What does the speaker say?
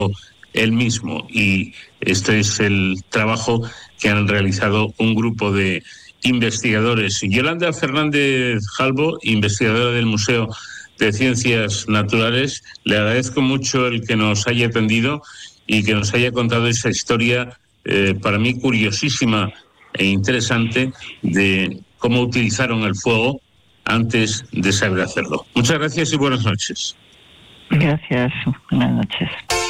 él mismo, y este es el trabajo que han realizado un grupo de investigadores. Yolanda Fernández Jalbo, investigadora del Museo de Ciencias Naturales, le agradezco mucho el que nos haya atendido y que nos haya contado esa historia para mí curiosísima e interesante de cómo utilizaron el fuego antes de saber hacerlo. Muchas gracias y buenas noches. Gracias, buenas noches.